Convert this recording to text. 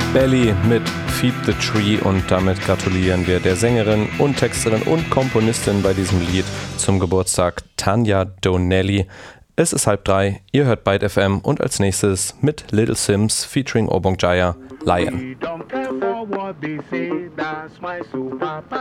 Belly mit Feed the Tree und damit gratulieren wir der Sängerin und Texterin und Komponistin bei diesem Lied zum Geburtstag, Tanya Donelly. Es ist 2:30, ihr hört Byte FM und als nächstes mit Little Sims featuring Obong Jaya, Lion.